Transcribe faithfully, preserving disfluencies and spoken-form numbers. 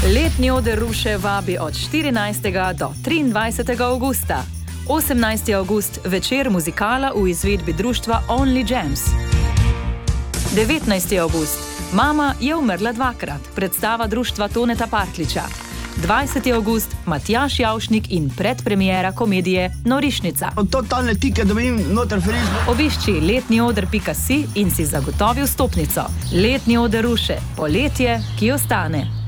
Letni oder Ruše vabi od štirinajstega do triindvajsetega avgusta. osemnajsti avgust večer muzikala v izvedbi društva Only Jams. devetnajsti avgust Mama je umrla dvakrat, predstava društva Toneta Partljiča. dvajseti avgust Matjaž Javšnik in predpremiera komedije Norišnica. Totalne tike dobim noter frizbo. Obišči letnioder pika si in si zagotovi vstopnico. Letni oder Ruše, poletje, ki ostane.